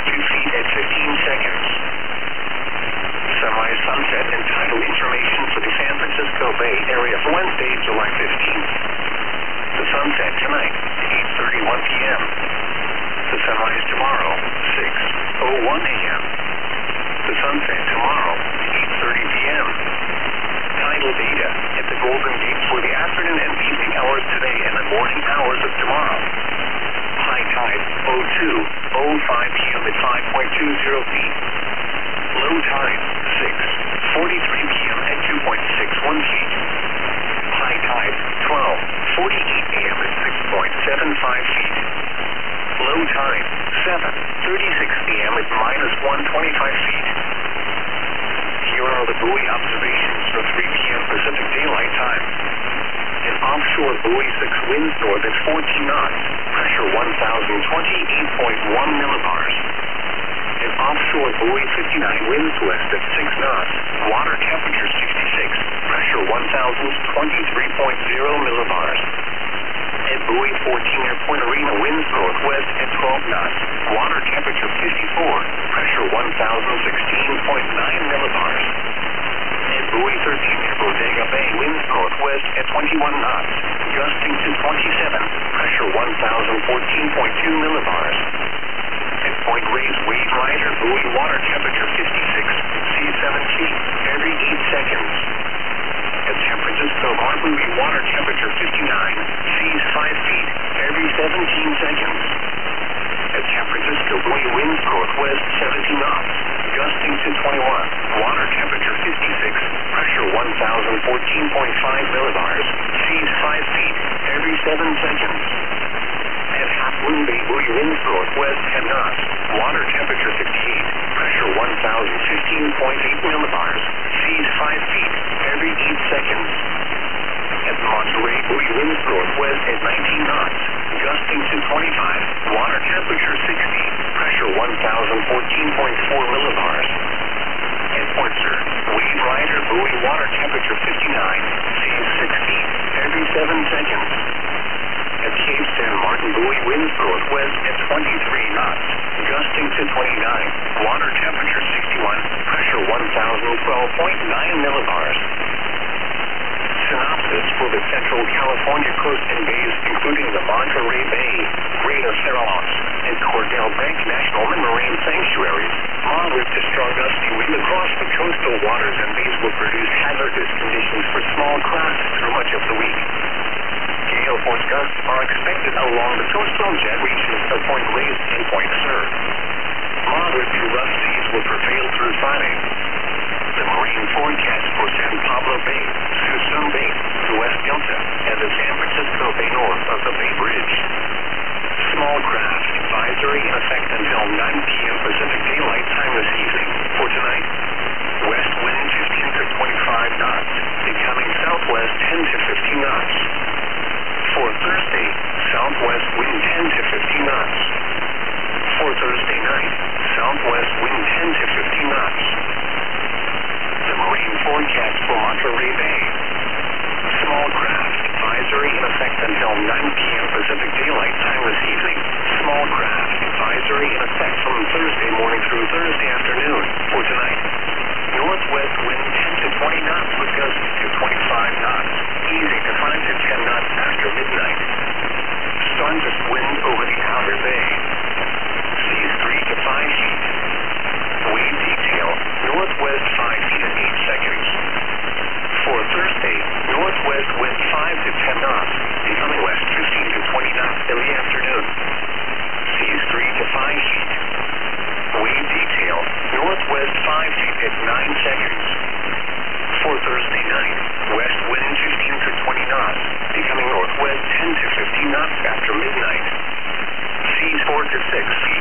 2 feet at 15 seconds. Sunrise, sunset, and tidal information for the San Francisco Bay Area for Wednesday, July 15th. The sunset tonight, 8:31 p.m. The sunrise tomorrow, 6:01 a.m. The sunset tomorrow, 8:30 p.m. Tidal data at the Golden Gate for the afternoon and evening hours today and the morning hours of tomorrow. High tide, 02:05 p.m. at 5.20 feet. Low tide, 6:43 p.m. at 2.61 feet. High tide, 12:48 a.m. at 6.75 feet. Low tide, 7:36 a.m. at -125 feet. Here are the buoy observations for 3 p.m. Pacific Daylight Time. An offshore buoy 6 winds north at 14 knots, pressure 1,028.1 millibars. An offshore buoy 59 winds west at 6 knots, water temperature 66, pressure 1,023.0 millibars. At buoy 14 near Point Arena winds northwest at 12 knots, water temperature 54, pressure 1,016.9 millibars. At buoy 13 near Bodega Bay winds northwest at 21 knots, gusting to 27, pressure 1,014.2 millibars. At Point Reyes Wave Rider buoy water temperature 56, seas 7 feet, every 8 seconds. At San Francisco Bar buoy water temperature 59, seas 5 feet, every 17 seconds. At San Francisco buoy winds northwest 70 knots, gusting to 21, water temperature 56, pressure 1,014.5 millibars, seas 5 feet, every 7 seconds. At Half Moon Bay buoy winds northwest 10 knots, water temperature 58, pressure 1,015.8 millibars, seas 5 feet, every 8 seconds. At Monterey buoy winds northwest at 19 knots, gusting to 25, water temperature 60, pressure 1,014.4 millibars. At Port Sur, Wave Rider buoy water temperature 59, seas 6 feet, every 7 seconds. At Cape San Martin buoy winds northwest at 23 knots, gusting to 29, water temperature 61, pressure 1,012.9 millibars. Synopsis for the Central California coast and bays, including the Monterey Bay, Greater Farallones, and Cordell Bank National Marine Sanctuaries. Moderate to strong gusty wind across the coastal waters and bays will produce hazardous conditions for small craft through much of the week. Gale force gusts are expected along the coastal jet regions of Point Reyes and Point Sur. Moderate to rough seas will prevail through Friday. The marine forecast for San Pablo Bay, Suisun Bay, the West Delta, and the San Francisco Bay north of the Bay Bridge. Small craft advisory in effect until 9 p.m. Pacific Daylight Time this evening. For tonight, west wind 15 to 25 knots, becoming southwest 10 to 15 knots. For Thursday, southwest wind 10 to 15 knots. For Thursday night, southwest wind 10 to 15 knots. The marine forecast for Monterey Bay. Small craft advisory in effect until 9 p.m. Pacific Daylight Time this evening. Small craft advisory in effect from Thursday morning through Thursday afternoon. For tonight, northwest wind 10 to 20 knots with gusts to 25 knots. Easy to 5 to 10 knots after midnight. Strongest wind over the outer bay. Seas 3 to 5 feet. Wave detail, northwest 5 feet and 8 seconds. For Thursday, northwest wind 5 to 10 knots, becoming west 15 to 20 knots in the afternoon. Seas 3 to 5 feet. Wave detail, northwest 5 feet at 9 seconds. For Thursday night, west wind 15 to 20 knots, becoming northwest 10 to 15 knots after midnight. Seas 4 to 6 feet.